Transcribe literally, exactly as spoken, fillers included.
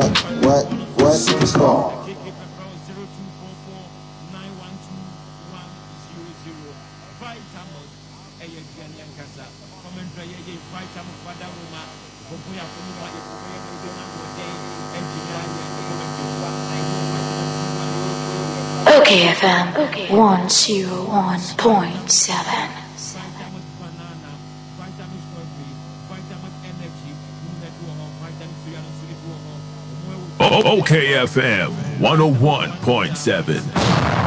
what, what, superstar? Okay, F M one zero one point seven. O K F M one oh one point seven.